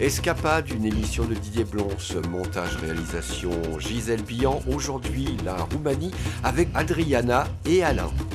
Escapade, une émission de Didier Blons, montage, réalisation Gisèle Bian. Aujourd'hui, la Roumanie avec Adriana et Alain.